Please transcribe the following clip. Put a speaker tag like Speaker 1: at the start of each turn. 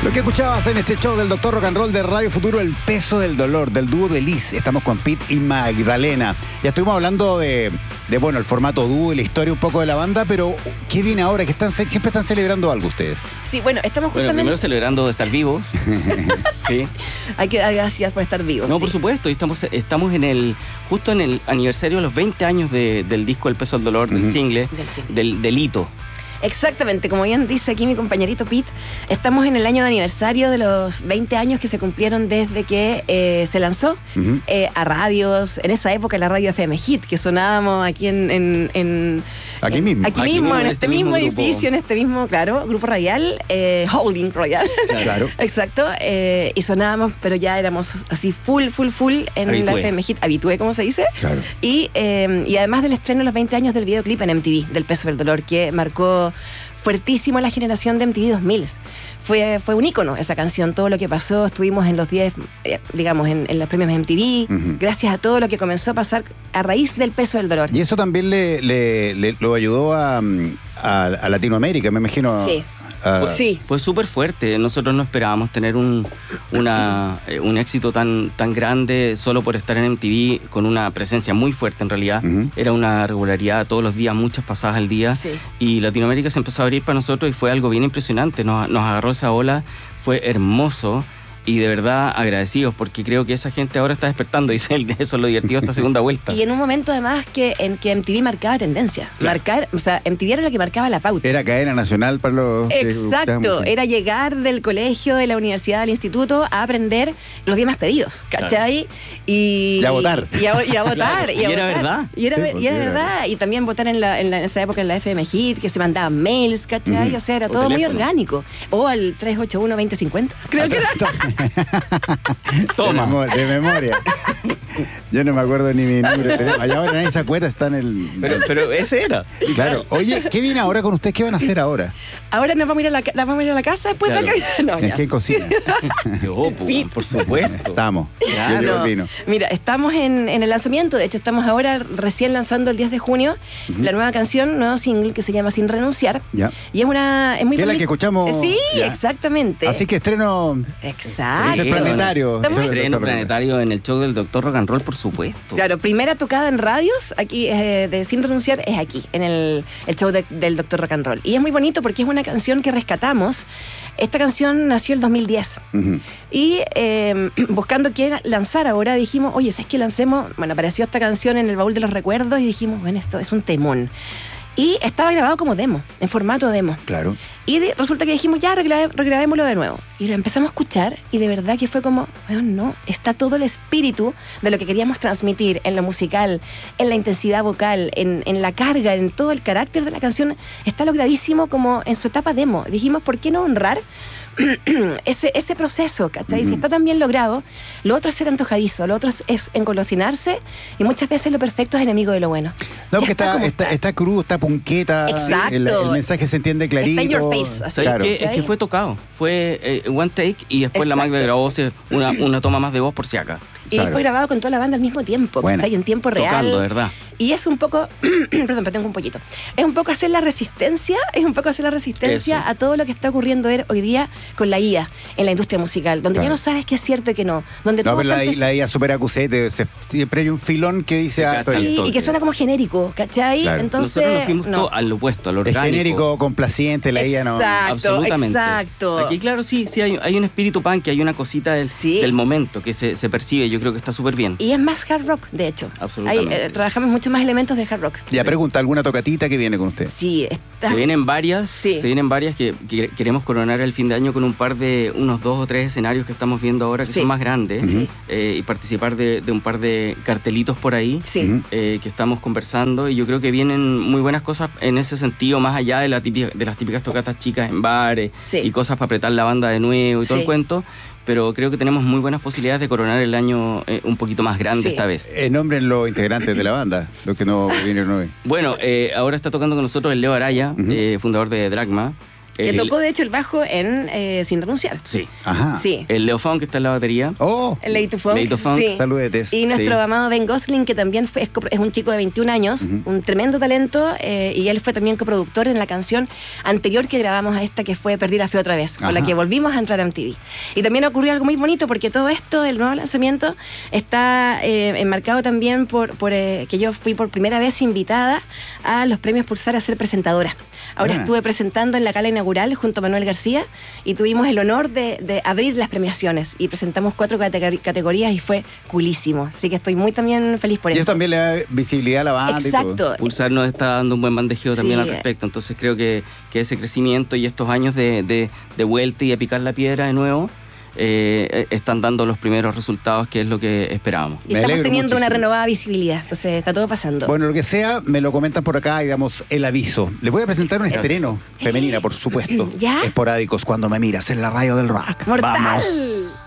Speaker 1: Lo que escuchabas en este show del Doctor Rock and Roll de Radio Futuro, El Peso del Dolor, del dúo de Liz. Estamos con Pete y Magdalena. Ya estuvimos hablando de bueno, el formato dúo y la historia un poco de la banda, pero ¿qué viene ahora? Que siempre están celebrando algo ustedes.
Speaker 2: Sí, bueno, estamos justamente...
Speaker 3: Primero celebrando estar vivos. Sí.
Speaker 2: Hay que dar gracias por estar vivos.
Speaker 3: No,
Speaker 2: sí.
Speaker 3: por supuesto. Estamos justo en el aniversario de los 20 años del disco El Peso del Dolor, del single, del hito.
Speaker 2: Exactamente, como bien dice aquí mi compañerito Pete, estamos en el año de aniversario de los 20 años que se cumplieron desde que se lanzó a radios, en esa época la radio FM Hit, que sonábamos aquí
Speaker 1: Aquí mismo,
Speaker 2: en este mismo edificio, en este mismo, claro, grupo radial, Holding Royal.
Speaker 1: Claro.
Speaker 2: Exacto, y sonábamos, pero ya éramos así full en
Speaker 3: Habitué.
Speaker 2: la FM Hit, habitué, como se dice.
Speaker 1: Claro.
Speaker 2: Y además del estreno de los 20 años del videoclip en MTV, del Peso del Dolor, que marcó fuertísimo la generación de MTV 2000. Fue un ícono esa canción, todo lo que pasó, estuvimos en los 10, digamos, en los premios MTV, gracias a todo lo que comenzó a pasar a raíz del Peso del Dolor.
Speaker 1: Y eso también lo ayudó a Latinoamérica, me imagino.
Speaker 2: Sí. Sí.
Speaker 3: Fue súper fuerte. Nosotros no esperábamos tener un éxito tan grande solo por estar en MTV, con una presencia muy fuerte en realidad. Era una regularidad todos los días, muchas pasadas al día.
Speaker 2: Sí.
Speaker 3: Y Latinoamérica se empezó a abrir para nosotros y fue algo bien impresionante. Nos agarró esa ola, fue hermoso. Y de verdad agradecidos, porque creo que esa gente ahora está despertando, y eso es lo divertido de esta segunda vuelta.
Speaker 2: Y en un momento además en que MTV marcaba tendencia.
Speaker 3: Claro.
Speaker 2: MTV era la que marcaba la pauta.
Speaker 1: Era cadena nacional para los...
Speaker 2: Exacto, era llegar del colegio, de la universidad, del instituto, a aprender los 10 más pedidos, ¿cachai?
Speaker 1: Claro.
Speaker 2: Y
Speaker 1: a votar.
Speaker 2: Y a votar.
Speaker 3: Claro. Y era verdad.
Speaker 2: Y era verdad. Y también votar en esa época en la FM Hit, que se mandaban mails, ¿cachai? O sea, era todo muy orgánico. O al 381-2050, creo que era.
Speaker 3: Toma.
Speaker 1: De memoria. Yo no me acuerdo ni mi número de teléfono. Allá ahora nadie se acuerda, está en el...
Speaker 3: Pero ese era.
Speaker 1: Claro. Oye, ¿qué viene ahora con ustedes? ¿Qué van a hacer ahora?
Speaker 2: Ahora nos vamos a ir a la casa después
Speaker 3: Claro.
Speaker 2: de la... No,
Speaker 1: ¿En
Speaker 2: ya.
Speaker 1: qué cocina?
Speaker 3: Por supuesto.
Speaker 1: Estamos.
Speaker 3: Claro.
Speaker 1: Yo llevo el vino.
Speaker 2: Mira, estamos en el lanzamiento. De hecho, estamos ahora recién lanzando el 10 de junio la nueva canción, nuevo single que se llama Sin Renunciar.
Speaker 1: Ya.
Speaker 2: Y es muy
Speaker 1: ¿Qué es la que escuchamos?
Speaker 2: Sí,
Speaker 1: Ya.
Speaker 2: exactamente.
Speaker 1: Así que estreno...
Speaker 2: Exacto.
Speaker 1: Interplanetario.
Speaker 3: Estreno planetario en el show del Doctor Rock and Roll, por supuesto.
Speaker 2: Claro, primera tocada en radios, aquí de Sin Renunciar, es aquí, en el show del Doctor Rock and Roll. Y es muy bonito porque es una canción que rescatamos. Esta canción nació el 2010. Y buscando qué lanzar ahora, dijimos, oye, si es que lancemos... Bueno, apareció esta canción en el baúl de los recuerdos y dijimos, bueno, esto es un temón. Y estaba grabado como demo, en formato demo.
Speaker 1: Claro.
Speaker 2: Y resulta que dijimos, ya, regrabémoslo de nuevo. Y lo empezamos a escuchar y de verdad que fue como, bueno, no, está todo el espíritu de lo que queríamos transmitir en lo musical, en la intensidad vocal, en la carga, en todo el carácter de la canción. Está logradísimo como en su etapa demo. Dijimos, ¿por qué no honrar ese proceso, ¿cachai? Si está tan bien logrado, lo otro es ser antojadizo, lo otro es engolosinarse, y muchas veces lo perfecto es enemigo de lo bueno.
Speaker 1: No, porque está crudo, está punqueta.
Speaker 2: Exacto.
Speaker 1: El mensaje se entiende clarito.
Speaker 2: Está in your face, así.
Speaker 1: Claro.
Speaker 3: Es que fue tocado. Fue one take y después la Magda grabó una toma más de voz por si acá.
Speaker 2: Y
Speaker 1: Claro.
Speaker 2: fue grabado con toda la banda al mismo tiempo,
Speaker 1: Bueno.
Speaker 2: ¿cachai? En tiempo real.
Speaker 3: Tocando, ¿verdad?
Speaker 2: Y es un poco, perdón, pero tengo un poquito. Es un poco hacer la resistencia
Speaker 3: Eso.
Speaker 2: a todo lo que está ocurriendo hoy día con la IA en la industria musical, donde
Speaker 1: Claro.
Speaker 2: ya no sabes qué es cierto y qué no. Donde
Speaker 1: No,
Speaker 2: todo
Speaker 1: pero
Speaker 2: está
Speaker 1: la IA super acusete, siempre hay un filón que dice...
Speaker 2: Sí, y que suena como genérico, ¿cachai?
Speaker 1: Claro.
Speaker 2: Entonces,
Speaker 3: Nosotros nos fuimos
Speaker 2: no.
Speaker 3: todo al opuesto, al
Speaker 1: Es
Speaker 3: orgánico.
Speaker 1: genérico, complaciente, la IA no...
Speaker 3: Absolutamente.
Speaker 2: Exacto.
Speaker 3: Aquí, claro, sí hay un espíritu punk, hay una cosita del momento que se percibe. Yo creo que está súper bien.
Speaker 2: Y es más hard rock, de hecho.
Speaker 3: Absolutamente.
Speaker 2: Trabajamos muchos más elementos de hard rock.
Speaker 1: Ya pregunta, ¿alguna tocatita que viene con usted?
Speaker 2: Sí,
Speaker 3: Se vienen varias,
Speaker 2: Sí.
Speaker 3: que queremos coronar el fin de año con unos 2 o 3 escenarios que estamos viendo ahora que
Speaker 2: Sí.
Speaker 3: son más grandes,
Speaker 2: Sí.
Speaker 3: y participar de un par de cartelitos por ahí.
Speaker 2: Sí.
Speaker 3: Que estamos conversando, y yo creo que vienen muy buenas cosas en ese sentido, más allá de las típicas tocatas chicas en bares
Speaker 2: Sí.
Speaker 3: y cosas para apretar la banda de nuevo y todo
Speaker 2: Sí.
Speaker 3: el cuento, pero creo que tenemos muy buenas posibilidades de coronar el año un poquito más grande
Speaker 2: Sí.
Speaker 3: esta vez.
Speaker 1: Nombren los integrantes de la banda, los que no vinieron hoy.
Speaker 3: Bueno, ahora está tocando con nosotros el Leo Araya, fundador de Dragma.
Speaker 2: Que tocó, de hecho, el bajo en Sin Renunciar.
Speaker 3: Sí.
Speaker 1: Ajá.
Speaker 2: Sí.
Speaker 3: El Leo Funk, que está en la batería.
Speaker 1: Oh,
Speaker 2: El Lady to Funk.
Speaker 3: Lady to Funk.
Speaker 2: Sí.
Speaker 1: saludetes.
Speaker 2: Y nuestro
Speaker 3: Sí.
Speaker 2: amado Ben Gosling, que también es un chico de 21 años, un tremendo talento, y él fue también coproductor en la canción anterior que grabamos a esta, que fue Perdí la Fe otra vez, con la
Speaker 1: Ajá.
Speaker 2: que volvimos a entrar a MTV. Y también ocurrió algo muy bonito, porque todo esto del nuevo lanzamiento está enmarcado también por que yo fui por primera vez invitada a los premios Pulsar a ser presentadora. Ahora estuve presentando en la gala inaugural junto a Manuel García y tuvimos el honor de abrir las premiaciones y presentamos 4 categorías y fue coolísimo. Así que estoy muy también feliz por
Speaker 1: Y
Speaker 2: eso.
Speaker 1: eso también le da visibilidad a la banda. Y todo.
Speaker 2: Exacto.
Speaker 3: Pulsar nos está dando un buen bandejeo también
Speaker 2: Sí.
Speaker 3: al respecto. Entonces creo que ese crecimiento y estos años de vuelta y de picar la piedra de nuevo están dando los primeros resultados, que es lo que esperábamos.
Speaker 2: Y
Speaker 1: Me
Speaker 2: estamos
Speaker 1: alegro
Speaker 2: teniendo una
Speaker 1: muchísimo.
Speaker 2: renovada visibilidad. Entonces está todo pasando.
Speaker 1: Bueno, lo que sea, me lo comentan por acá y damos el aviso. Les voy a presentar un estreno femenina, por supuesto.
Speaker 2: ¿Ya?
Speaker 1: Esporádicos cuando me miras en la radio del rock.
Speaker 2: ¡Mortal!
Speaker 1: Vamos.